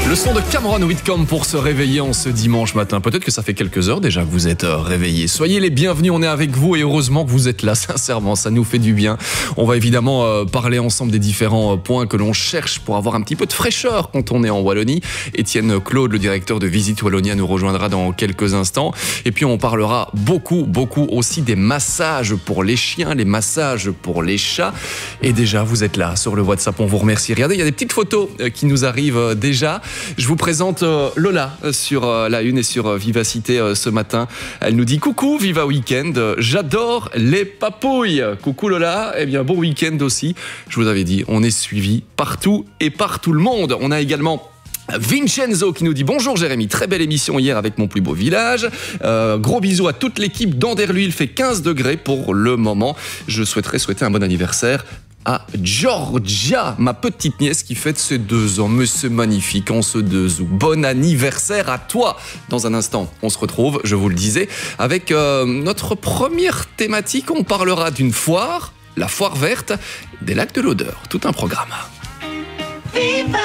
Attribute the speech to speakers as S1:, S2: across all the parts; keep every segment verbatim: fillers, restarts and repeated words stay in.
S1: Le son de Cameron Whitcomb pour se réveiller en ce dimanche matin. Peut-être que ça fait quelques heures déjà que vous êtes réveillés. Soyez les bienvenus, on est avec vous et heureusement que vous êtes là, sincèrement, ça nous fait du bien. On va évidemment euh, parler ensemble des différents euh, points que l'on cherche pour avoir un petit peu de fraîcheur quand on est en Wallonie. Étienne Claude, le directeur de Visite Wallonia, nous rejoindra dans quelques instants. Et puis on parlera beaucoup, beaucoup aussi des massages pour les chiens, les massages pour les chats. Et déjà, vous êtes là sur le WhatsApp, on vous remercie. Regardez, il y a des petites photos euh, qui nous arrivent euh, déjà. Je vous présente euh, Lola euh, sur euh, la une et sur euh, Vivacité euh, ce matin. Elle nous dit coucou Viva Weekend, euh, j'adore les papouilles. Coucou Lola, eh bien bon week-end aussi. Je vous avais dit, on est suivi partout et par tout le monde. On a également Vincenzo qui nous dit bonjour Jérémy, très belle émission hier avec mon plus beau village. Euh, gros bisous à toute l'équipe d'Anderluy, il fait quinze degrés pour le moment. Je souhaiterais souhaiter un bon anniversaire à Georgia, ma petite nièce qui fête ses deux ans. Mais c'est magnifique en ce deux août. Bon anniversaire à toi. Dans un instant, on se retrouve, je vous le disais, avec euh, notre première thématique. On parlera d'une foire, la foire verte, des lacs de l'Odeur. Tout un programme.
S2: Viva,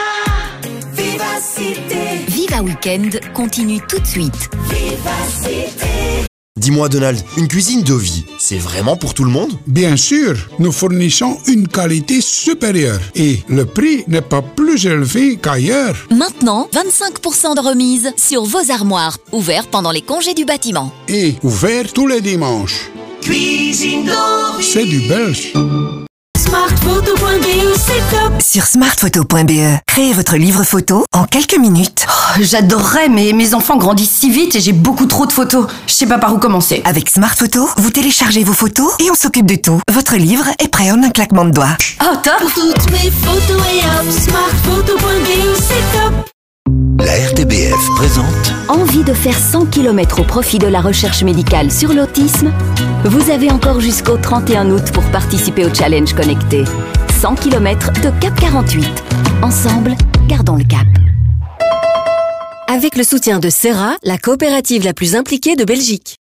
S2: Vivacité.
S3: Viva Weekend continue tout de suite.
S2: Vivacité.
S4: Dis-moi Donald, une cuisine de vie, c'est vraiment pour tout le monde?
S5: Bien sûr, nous fournissons une qualité supérieure et le prix n'est pas plus élevé qu'ailleurs.
S3: Maintenant, vingt-cinq pour cent de remise sur vos armoires, ouverts pendant les congés du bâtiment.
S5: Et ouvert tous les dimanches.
S2: Cuisine de vie.
S5: C'est du belge.
S2: Smartphoto point b e, c'est top.
S6: Sur smartphoto point b e, créez votre livre photo en quelques minutes.
S7: Oh, j'adorerais, mais mes enfants grandissent si vite et j'ai beaucoup trop de photos. Je sais pas par où commencer.
S6: Avec Smartphoto, vous téléchargez vos photos et on s'occupe de tout. Votre livre est prêt en un claquement de doigts.
S7: Oh, top!
S2: Pour toutes mes photos et hop, smartphoto point b e, c'est top.
S4: La R T B F présente
S3: Envie de faire cent kilomètres au profit de la recherche médicale sur l'autisme? Vous avez encore jusqu'au trente et un août pour participer au challenge connecté. cent kilomètres de Cap quarante-huit. Ensemble, gardons le cap.
S8: Avec le soutien de Serra, la coopérative la plus impliquée de Belgique.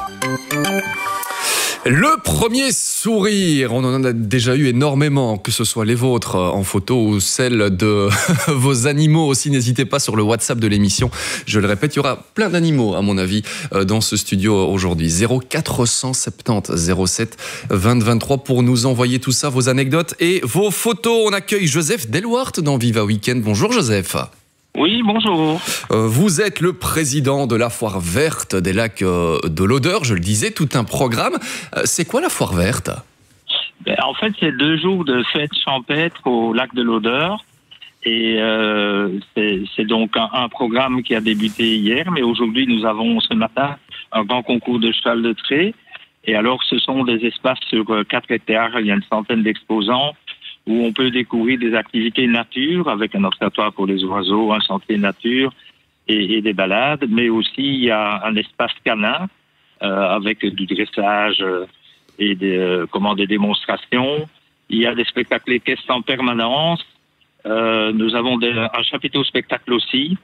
S1: Le premier sourire, on en a déjà eu énormément, que ce soit les vôtres en photo ou celles de vos animaux aussi. N'hésitez pas sur le WhatsApp de l'émission. Je le répète, il y aura plein d'animaux, à mon avis, dans ce studio aujourd'hui. zéro quatre cent soixante-dix zéro sept vingt vingt-trois pour nous envoyer tout ça, vos anecdotes et vos photos. On accueille Joseph Delwart dans Viva Weekend. Bonjour Joseph.
S9: Oui, bonjour.
S1: Euh, vous êtes le président de la foire verte des lacs euh, de l'Odeur, je le disais, tout un programme. Euh, c'est quoi la foire verte?
S9: Ben, en fait, c'est deux jours de fête champêtre au lac de l'Odeur. Et euh, c'est, c'est donc un, un programme qui a débuté hier, mais aujourd'hui, nous avons ce matin un grand concours de cheval de trait. Et alors, ce sont des espaces sur quatre hectares, il y a une centaine d'exposants, où on peut découvrir des activités nature avec un observatoire pour les oiseaux, un sentier nature et, et des balades, mais aussi il y a un espace canin euh, avec du dressage et des, euh, comment, des démonstrations. Il y a des spectacles équestres en permanence. Euh, nous avons des, un chapiteau spectacle aussi.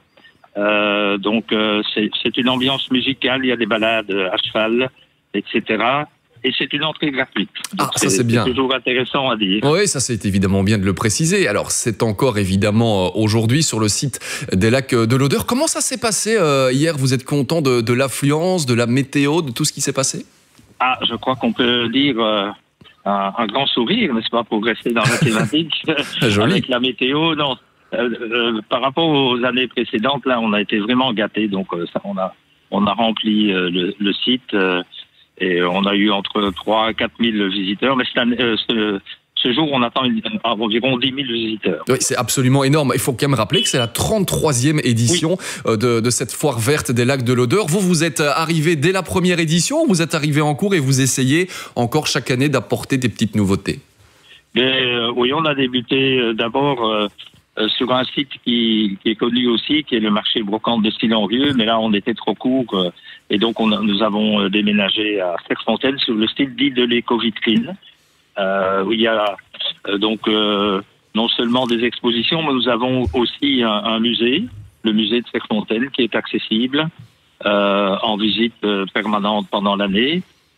S9: Euh, donc euh, c'est, c'est une ambiance musicale, il y a des balades à cheval, et cetera. Et c'est une entrée gratuite. Donc
S1: ah, ça c'est, c'est bien.
S9: C'est toujours intéressant à dire.
S1: Oui, ça c'est évidemment bien de le préciser. Alors c'est encore évidemment aujourd'hui sur le site des lacs de l'Odeur. Comment ça s'est passé euh, hier? Vous êtes content de, de l'affluence, de la météo, de tout ce qui s'est passé?
S9: Ah, je crois qu'on peut dire euh, un, un grand sourire, n'est-ce pas, pour rester dans la thématique avec la météo. Non, euh, euh, par rapport aux années précédentes, là, on a été vraiment gâtés. Donc euh, ça, on a on a rempli euh, le, le site. Euh, Et on a eu entre trois et quatre mille visiteurs. Mais cette année, euh, ce, ce jour, on attend une, environ dix mille visiteurs.
S1: Oui, c'est absolument énorme. Il faut quand même rappeler que c'est la trente-troisième édition oui. de, de cette foire verte des lacs de l'Odeur. Vous, vous êtes arrivé dès la première édition ou vous êtes arrivé en cours et vous essayez encore chaque année d'apporter des petites nouveautés?
S9: Mais, euh, oui, on a débuté euh, d'abord euh, euh, sur un site qui, qui est connu aussi, qui est le marché brocante de Silonvieux. Mais là, on était trop court. Euh, Et donc, on a, nous avons déménagé à Serfontaine sur le style dit de l'éco-vitrine, euh, où il y a euh, donc euh, non seulement des expositions, mais nous avons aussi un, un musée, le musée de Serfontaine, qui est accessible euh, en visite euh, permanente pendant l'année.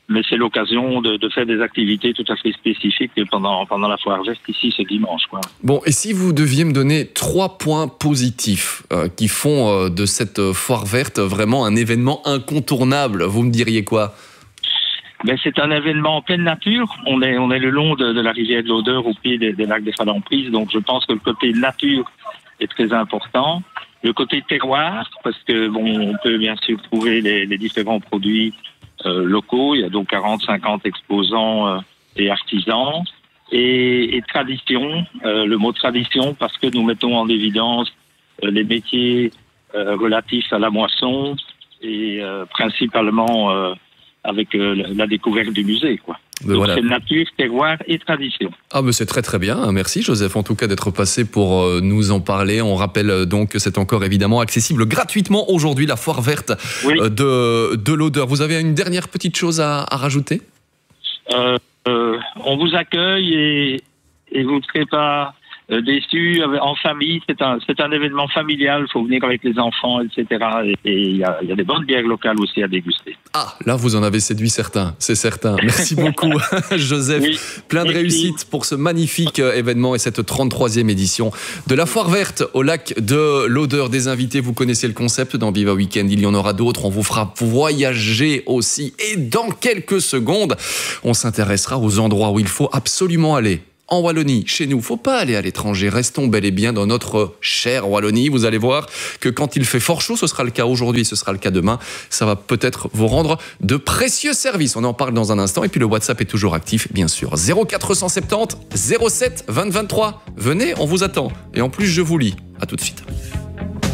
S9: mais c'est l'occasion de, de faire des activités tout à fait spécifiques pendant, pendant la foire verte ici ce dimanche, quoi.
S1: Bon, et si vous deviez me donner trois points positifs euh, qui font euh, de cette foire verte vraiment un événement incontournable, vous me diriez quoi?
S9: Ben, c'est un événement en pleine nature. On est, on est le long de, de la rivière de l'Odeur, au pied des, des lacs des Falemprise, donc je pense que le côté nature est très important. Le côté terroir, parce que bon, on peut bien sûr trouver les, les différents produits euh, locaux. Il y a donc quarante, cinquante exposants euh, et artisans. Et, et tradition, euh, le mot tradition, parce que nous mettons en évidence euh, les métiers euh, relatifs à la moisson et euh, principalement euh, avec euh, la découverte du musée, quoi. Donc voilà. C'est nature, terroir et tradition.
S1: Ah mais c'est très très bien, merci Joseph en tout cas d'être passé pour euh, nous en parler. On rappelle euh, donc que c'est encore évidemment accessible gratuitement aujourd'hui, la foire verte oui. euh, de, de l'Odeur. Vous avez une dernière petite chose à, à rajouter? euh,
S9: euh, On vous accueille et, et vous ne serez pas euh, déçus en famille. C'est un, c'est un événement familial, il faut venir avec les enfants, et cetera. Et il y a, y a des bonnes bières locales aussi à déguster.
S1: Ah, là vous en avez séduit certains, c'est certain. Merci beaucoup Joseph. Oui. Plein de Merci. réussite pour ce magnifique événement et cette trente-troisième édition de la foire verte au lac de l'Odeur. Des invités, vous connaissez le concept, dans Viva Weekend, il y en aura d'autres. On vous fera voyager aussi. Et dans quelques secondes, on s'intéressera aux endroits où il faut absolument aller. En Wallonie, chez nous, faut pas aller à l'étranger, restons bel et bien dans notre chère Wallonie. Vous allez voir que quand il fait fort chaud, ce sera le cas aujourd'hui, ce sera le cas demain, ça va peut-être vous rendre de précieux services. On en parle dans un instant et puis le WhatsApp est toujours actif, bien sûr. zéro quatre cent soixante-dix zéro sept vingt vingt-trois. Venez, on vous attend. Et en plus, je vous lis. À tout de suite.